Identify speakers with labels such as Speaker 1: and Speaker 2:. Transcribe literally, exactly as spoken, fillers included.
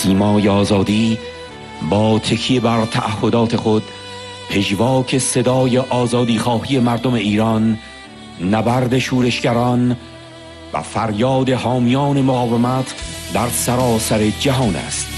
Speaker 1: سیمای آزادی با تکیه بر تعهدات خود پژواک صدای آزادی خواهی مردم ایران، نبرد شورشگران و فریاد حامیان مقاومت در سراسر جهان است.